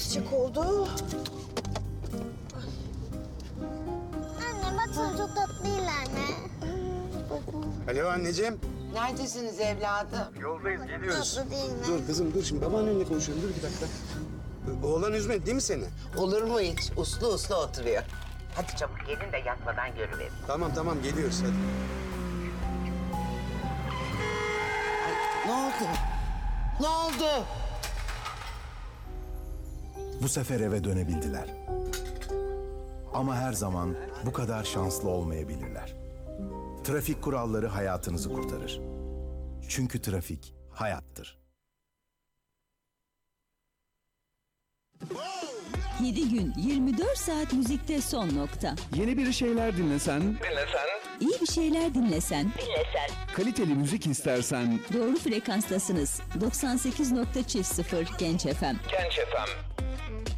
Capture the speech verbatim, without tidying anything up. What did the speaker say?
sıcak oldu. Anne baksana çok tatlı değiller mi? Alo anneciğim. Neredesiniz evladım? Yoldayız, geliyoruz. Tatlı değil mi? Dur kızım dur şimdi babaannenle konuşuyorum. Dur bir dakika. Oğlan üzmedi değil mi seni? Olur mu hiç? Uslu uslu oturuyor. Hadi çabuk gelin de yatmadan görüverin. Tamam tamam geliyoruz hadi. Ne oldu? Ne oldu? Bu sefer eve dönebildiler. Ama her zaman bu kadar şanslı olmayabilirler. Trafik kuralları hayatınızı kurtarır. Çünkü trafik hayattır. yedi gün yirmi dört saat müzikte son nokta. Yeni bir şeyler dinlesen, dinlesen, İyi bir şeyler dinlesen, dinlesen. kaliteli müzik istersen, Doğru frekanstasınız. doksan sekiz nokta sıfır Genç F M. Genç F M.